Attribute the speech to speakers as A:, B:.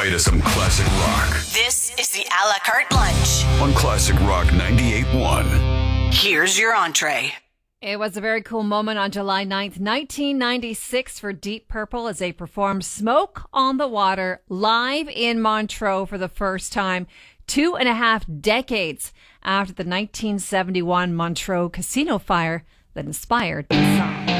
A: bite of some classic rock.
B: This is the a la carte lunch
A: On Classic Rock 98.1.
B: Here's your entree.
C: It was a very cool moment on July 9th, 1996 for Deep Purple as they performed Smoke on the Water live in Montreux for the first time, 2.5 decades after the 1971 Montreux casino fire that inspired the song.